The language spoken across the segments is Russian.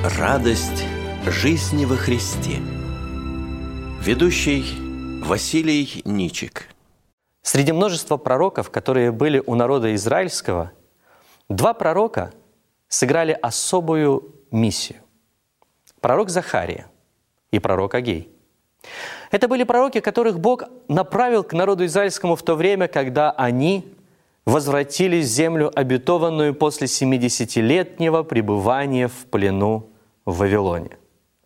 Радость жизни во Христе. Ведущий Василий Ничик. Среди множества пророков, которые были у народа израильского, два пророка сыграли особую миссию. Пророк Захария и пророк Агей. Это были пророки, которых Бог направил к народу израильскому в то время, когда они возвратились в землю обетованную после 70-летнего пребывания в плену в Вавилоне.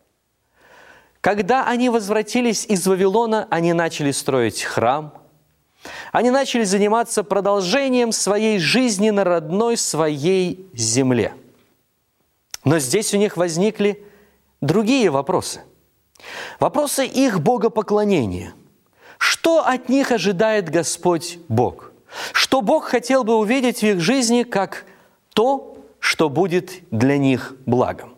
Когда они возвратились из Вавилона, они начали строить храм, они начали заниматься продолжением своей жизни на родной своей земле. Но здесь у них возникли другие вопросы. Вопросы их богопоклонения. Что от них ожидает Господь Бог? Что Бог хотел бы увидеть в их жизни как то, что будет для них благом?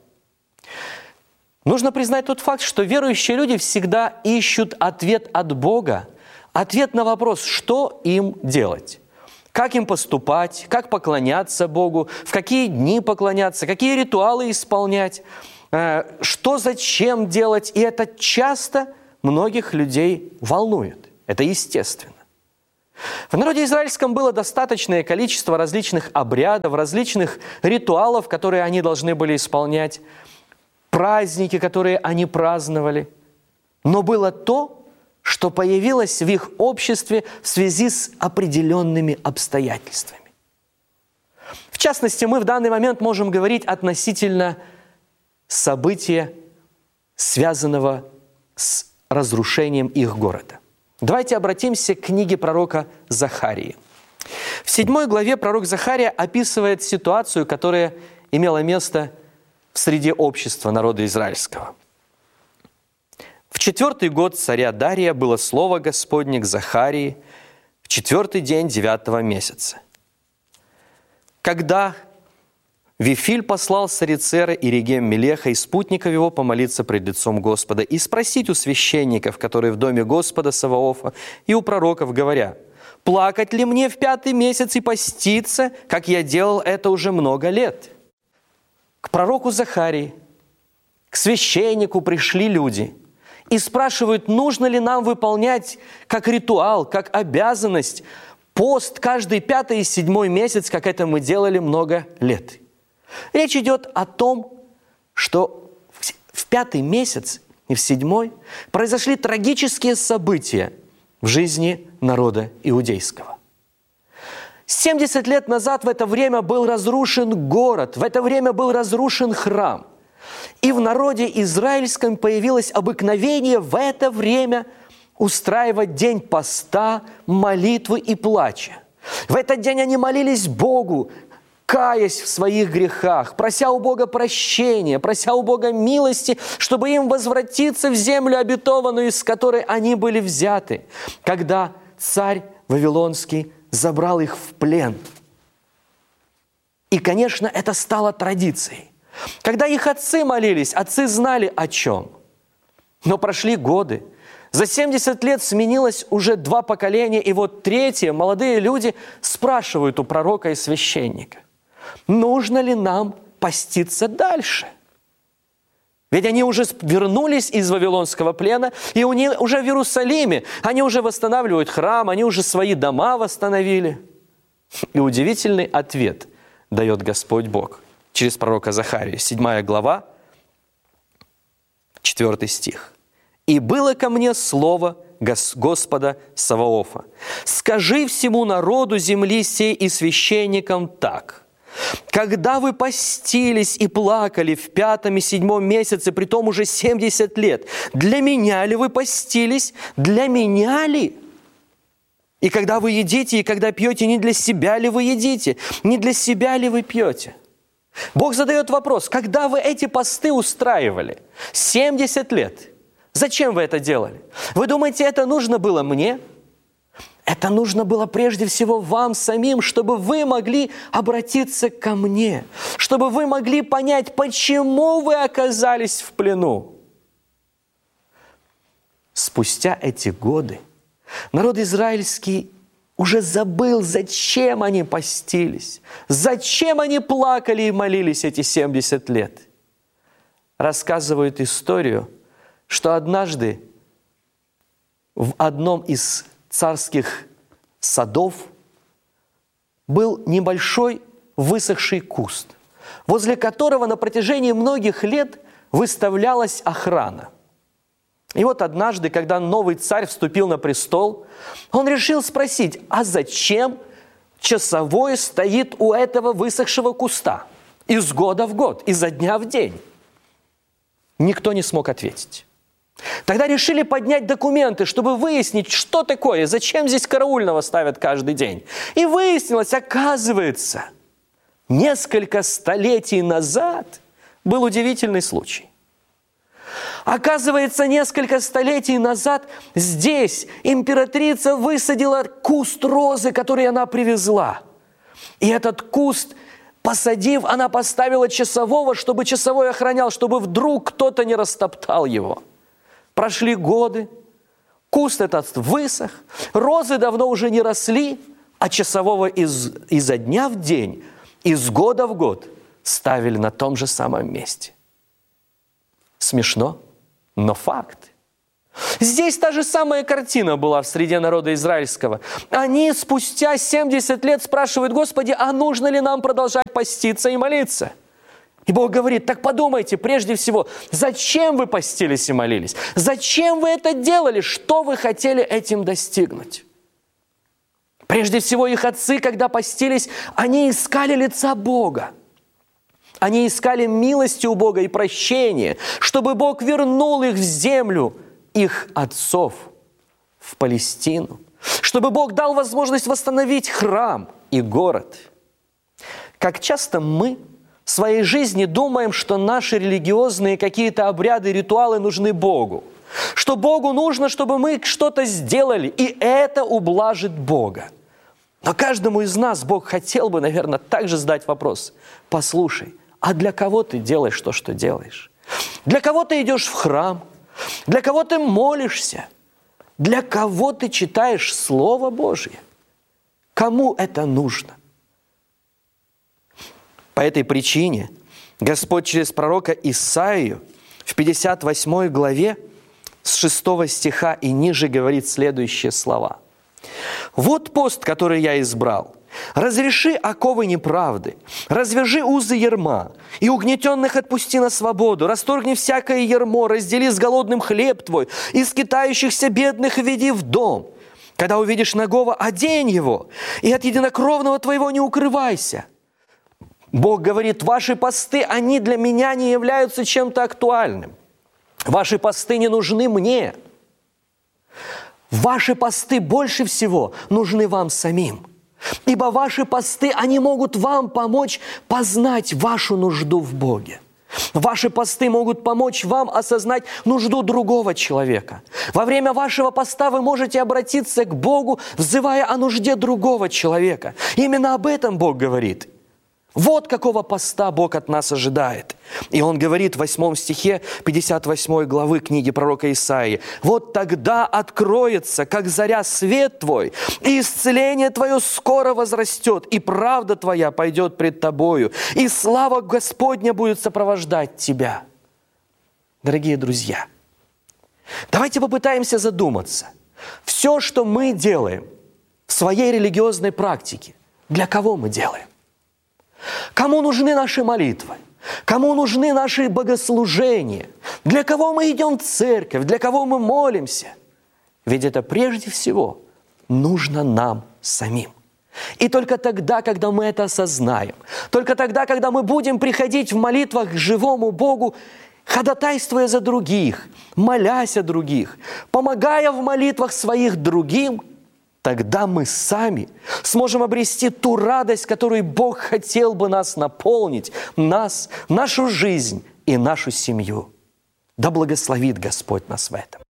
Нужно признать тот факт, что верующие люди всегда ищут ответ от Бога, ответ на вопрос, что им делать, как им поступать, как поклоняться Богу, в какие дни поклоняться, какие ритуалы исполнять, что зачем делать. И это часто многих людей волнует. Это естественно. В народе израильском было достаточное количество различных обрядов, различных ритуалов, которые они должны были исполнять, праздники, которые они праздновали. Но было то, что появилось в их обществе в связи с определенными обстоятельствами. В частности, мы в данный момент можем говорить относительно события, связанного с разрушением их города. Давайте обратимся к книге пророка Захарии. В 7 главе пророк Захария описывает ситуацию, которая имела место в среде общества народа израильского. В 4-й год царя Дария было слово Господне к Захарии в 4-й день 9-го месяца. Когда Вифиль послал Сарицера и Регем-Мелеха и спутников его помолиться пред лицом Господа и спросить у священников, которые в доме Господа Саваофа, и у пророков, говоря: «Плакать ли мне в 5-й месяц и поститься, как я делал это уже много лет?» К пророку Захарии, к священнику пришли люди и спрашивают, нужно ли нам выполнять как ритуал, как обязанность пост каждый 5-й и 7-й месяц, как это мы делали много лет. Речь идет о том, что в 5-й месяц и в 7-й произошли трагические события в жизни народа иудейского. 70 лет назад в это время был разрушен город, в это время был разрушен храм. И в народе израильском появилось обыкновение в это время устраивать день поста, молитвы и плача. В этот день они молились Богу, каясь в своих грехах, прося у Бога прощения, прося у Бога милости, чтобы им возвратиться в землю обетованную, из которой они были взяты, когда царь Вавилонский забрал их в плен. И, конечно, это стало традицией. Когда их отцы молились, отцы знали о чем. Но прошли годы. За 70 лет сменилось уже 2 поколения, и вот 3-е, молодые люди, спрашивают у пророка и священника: нужно ли нам поститься дальше? Ведь они уже вернулись из Вавилонского плена, и у них уже в Иерусалиме, они уже восстанавливают храм, они уже свои дома восстановили. И удивительный ответ дает Господь Бог через пророка Захарию. 7 глава, 4 стих. «И было ко мне слово Господа Саваофа: скажи всему народу земли сей и священникам так: когда вы постились и плакали в 5-м и 7-м месяце, притом уже 70 лет, для меня ли вы постились? Для меня ли? И когда вы едите, и когда пьете, не для себя ли вы едите? Не для себя ли вы пьете?» Бог задает вопрос: когда вы эти посты устраивали? 70 лет. Зачем вы это делали? Вы думаете, это нужно было мне? Это нужно было прежде всего вам самим, чтобы вы могли обратиться ко мне, чтобы вы могли понять, почему вы оказались в плену. Спустя эти годы народ израильский уже забыл, зачем они постились, зачем они плакали и молились эти 70 лет. рассказывают историю, что однажды в одном из царских садов был небольшой высохший куст, возле которого на протяжении многих лет выставлялась охрана. И вот однажды, когда новый царь вступил на престол, он решил спросить, а зачем часовой стоит у этого высохшего куста из года в год, изо дня в день? Никто не смог ответить. Тогда решили поднять документы, чтобы выяснить, что такое, зачем здесь караульного ставят каждый день. И выяснилось, оказывается, несколько столетий назад был удивительный случай. Оказывается, несколько столетий назад здесь императрица высадила куст розы, который она привезла. И этот куст, посадив, она поставила часового, чтобы часовой охранял, чтобы вдруг кто-то не растоптал его. Прошли годы, куст этот высох, розы давно уже не росли, а часового изо дня в день, из года в год ставили на том же самом месте. Смешно, но факт. Здесь та же самая картина была в среде народа израильского. Они спустя 70 лет спрашивают: Господи, а нужно ли нам продолжать поститься и молиться? И Бог говорит: так подумайте, прежде всего, зачем вы постились и молились? Зачем вы это делали? Что вы хотели этим достигнуть? Прежде всего, их отцы, когда постились, они искали лица Бога. Они искали милости у Бога и прощения, чтобы Бог вернул их в землю их отцов, в Палестину, чтобы Бог дал возможность восстановить храм и город. Как часто мы в своей жизни думаем, что наши религиозные какие-то обряды, ритуалы нужны Богу, что Богу нужно, чтобы мы что-то сделали, и это ублажит Бога. Но каждому из нас Бог хотел бы, наверное, также задать вопрос: послушай, а для кого ты делаешь то, что делаешь? Для кого ты идешь в храм? Для кого ты молишься? Для кого ты читаешь Слово Божье? Кому это нужно? По этой причине Господь через пророка Исаию в 58 главе с 6 стиха и ниже говорит следующие слова. «Вот пост, который я избрал. Разреши оковы неправды, развяжи узы ярма, и угнетенных отпусти на свободу, расторгни всякое ярмо, раздели с голодным хлеб твой, и скитающихся бедных веди в дом. Когда увидишь нагого, одень его, и от единокровного твоего не укрывайся». Бог говорит: ваши посты, они для меня не являются чем-то актуальным. Ваши посты не нужны мне. Ваши посты больше всего нужны вам самим. Ибо ваши посты, они могут вам помочь познать вашу нужду в Боге. Ваши посты могут помочь вам осознать нужду другого человека. Во время вашего поста вы можете обратиться к Богу, взывая о нужде другого человека. Именно об этом Бог говорит. Вот какого поста Бог от нас ожидает. И Он говорит в 8 стихе 58 главы книги пророка Исаии: «Вот тогда откроется, как заря, свет твой, и исцеление твое скоро возрастет, и правда твоя пойдет пред тобою, и слава Господня будет сопровождать тебя». Дорогие друзья, давайте попытаемся задуматься. Все, что мы делаем в своей религиозной практике, для кого мы делаем? Кому нужны наши молитвы? Кому нужны наши богослужения? Для кого мы идем в церковь? Для кого мы молимся? Ведь это прежде всего нужно нам самим. И только тогда, когда мы это осознаем, только тогда, когда мы будем приходить в молитвах к живому Богу, ходатайствуя за других, молясь о других, помогая в молитвах своих другим, тогда мы сами сможем обрести ту радость, которой Бог хотел бы нас наполнить, нас, нашу жизнь и нашу семью. Да благословит Господь нас в этом.